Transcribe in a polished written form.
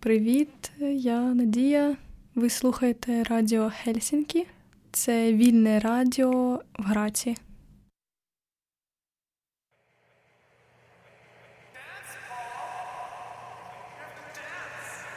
Привіт, я Надія. Ви слухаєте Радіо Хельсінкі. Це вільне радіо в Граці.